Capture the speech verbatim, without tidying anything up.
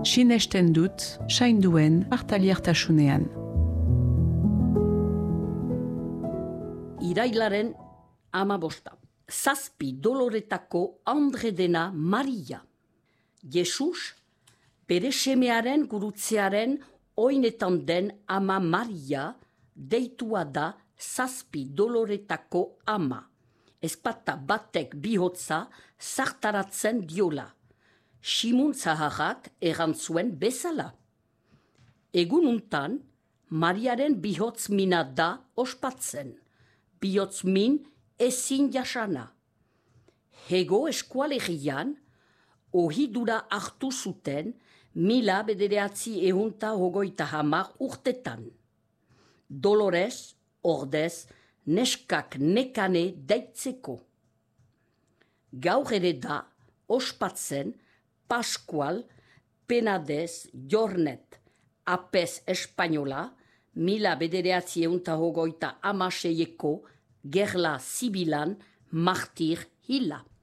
sinesten dut, sainduen partaliertasunean. Irailaren amabosta. Zazpi doloretako Andre dena Maria. Jesus, bere semearen gurutzearen oinetan den ama Maria, deitua da zazpi doloretako ama. Ezpata batek bihotza zartaratzen diola. Simun zaharrak erantzuen bezala. Egununtan, Mariaren bihotz mina da ospatzen. Bihotz min ezin jasana. Hego eskualegian, ohidura hartu zuten mila bederatzi ehunta hogoita hamar urtetan. Dolores, ordez, neskak nekane deitzeko. Gaur ere da ospatzen Pascual, Penadez, Jornet, Apez Espainola, mila bederatzi ehunta hogoita hamaseieko gerla zibilan martir hila.